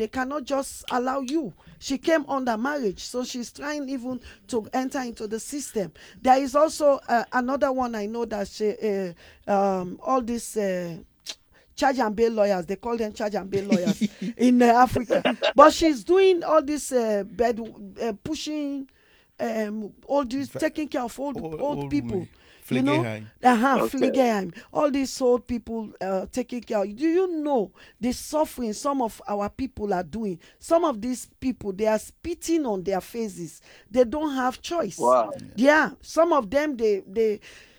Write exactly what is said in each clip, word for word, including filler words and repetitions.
They cannot just allow you. She came under marriage, so she's trying even to enter into the system. There is also uh, another one I know that she, uh, um, all these uh, charge and bail lawyers, they call them charge and bail lawyers in uh, Africa. But she's doing all this uh, bed uh, pushing, um, all this taking care of old Old- old old people. women. You know, Flegeheim. uh-huh, Okay. Flegeheim, all these old people uh, taking care. Do you know the suffering some of our people are doing? Some of these people, they are spitting on their faces. They don't have choice. Wow. Yeah, some of them, they they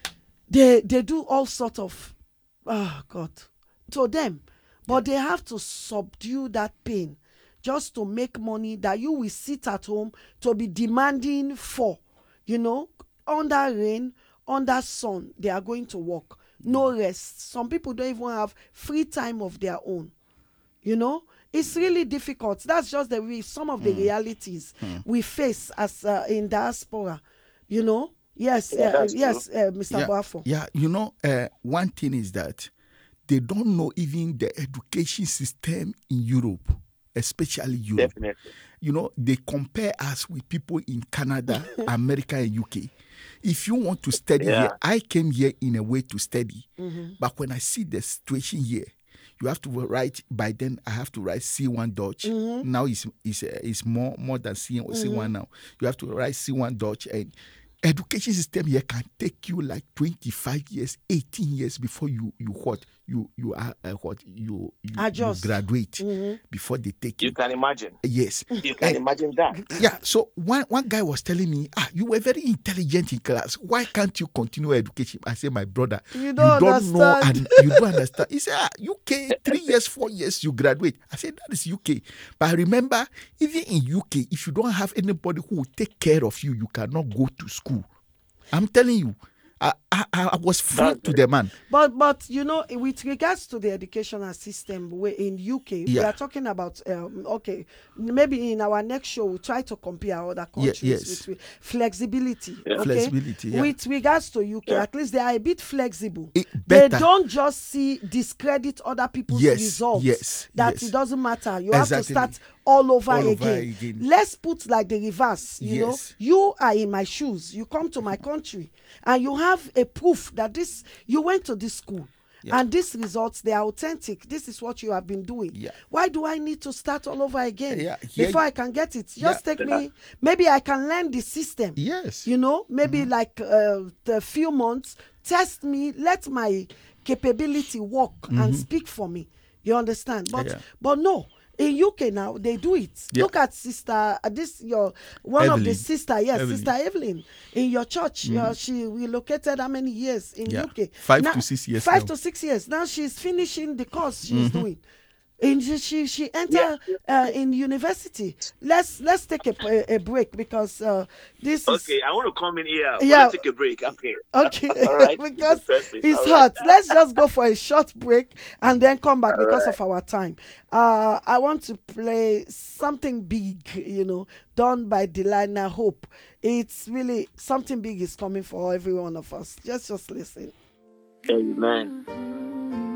they they do all sort of, oh God, to them, but they have to subdue that pain just to make money that you will sit at home to be demanding for. You know, under rain, under sun, they are going to work. No rest. Some people don't even have free time of their own. You know, it's really difficult. That's just the way some of the realities we face as uh, in diaspora. You know, yes, Yeah, uh, that's yes, uh, Mister Yeah, Boafo. yeah, you know, uh, one thing is that they don't know even the education system in Europe, especially Europe. Definitely. You know, they compare us with people in Canada, America, and U K. If you want to study Yeah. here, I came here in a way to study. But when I see the situation here, you have to write, by then I have to write C one Dutch. Now it's, it's, uh, it's more, more than C, C1 now. You have to write C one Dutch, and education system here can take you like twenty-five years, eighteen years before you, you what? You, you are uh, what? You, you, you Adjust. graduate before they take you. You can imagine. Yes. You can And- imagine that. yeah, so one, one guy was telling me, ah, you were very intelligent in class. Why can't you continue education? I said, my brother, You don't know understand." and you don't understand. He said, ah, U K, three years, four years, you graduate. I said, that is U K. But I remember, even in U K, if you don't have anybody who will take care of you, you cannot go to school. I'm telling you, I, I, I was frank to the man. But but you know, with regards to the educational system we- in U K, we Yeah. are talking about um, okay, maybe in our next show we'll try to compare other Yeah, countries yes. with flexibility. Yeah. Okay? Flexibility, yeah. With regards to U K, Yeah. at least they are a bit flexible. It- they better. don't just see discredit other people's Yes, results. yes, that yes. it doesn't matter. You have to Exactly. start all over, All over again. again. Let's put like the reverse. You Yes. know, you are in my shoes. You come to my country, and you have a proof that this you went to this school. Yeah. And these results, they are authentic. This is what you have been doing. Yeah. Why do I need to start all over again Yeah, yeah. before I can get it? Just Yeah. take me. Maybe I can learn the system. Yes. You know, maybe like uh, the few months, test me, let my capability work and speak for me. You understand? But Yeah. but no. In U K now, they do it. Yeah. Look at sister, uh, this your one of the Evelyn. sister, yes, Evelyn. sister Evelyn, in your church. Uh, she relocated how many years in Yeah. U K? Five Now- to six years Five now. to six years. Now she's finishing the course she's doing. And she she, she enter uh, in university. Let's let's take a, a, a break because uh, this is Okay, I want to come in here. I Yeah. want to take a break. Okay. okay All right. because Interesting. it's All right. hot. Let's just go for a short break and then come back because of our time. Uh, I want to play something big, you know, done by Delina Hope. It's really something big is coming for every one of us. Just just listen. Amen.